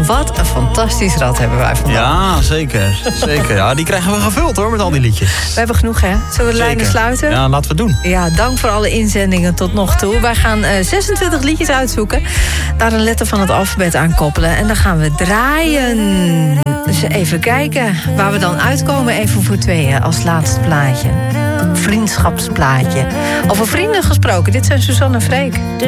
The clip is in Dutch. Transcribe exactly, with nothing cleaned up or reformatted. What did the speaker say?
wat een fantastisch rad hebben wij vandaag. Ja, zeker. zeker. Ja, die krijgen we gevuld hoor, met al die liedjes. We hebben genoeg, hè? Zullen we de lijnen sluiten? Ja, laten we het doen. Ja, dank voor alle inzendingen tot nog toe. Wij gaan uh, zesentwintig liedjes uitzoeken. Daar een letter van het alfabet aan koppelen. En dan gaan we draaien. Dus even kijken waar we dan uitkomen. Even voor tweeën als laatste plaatje. Vriendschapsplaatje. Over vrienden gesproken. Dit zijn Suzanne en Freek.